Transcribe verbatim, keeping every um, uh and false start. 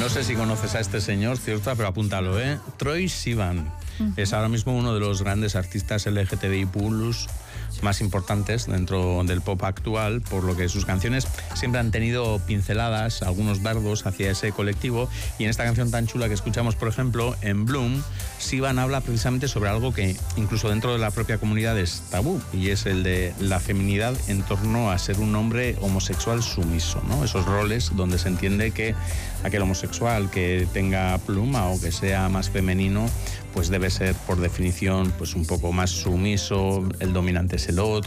No sé si conoces a este señor, cierto, pero apúntalo, ¿eh? Troye Sivan. Uh-huh. Es ahora mismo uno de los grandes artistas L G T B I plus más importantes dentro del pop actual, por lo que sus canciones siempre han tenido pinceladas, algunos dardos hacia ese colectivo, y en esta canción tan chula que escuchamos, por ejemplo, en Bloom, Sivan habla precisamente sobre algo que incluso dentro de la propia comunidad es tabú, y es el de la feminidad en torno a ser un hombre homosexual sumiso, ¿no? Esos roles donde se entiende que aquel homosexual que tenga pluma o que sea más femenino, pues debe ser por definición pues un poco más sumiso, el dominante es el otro.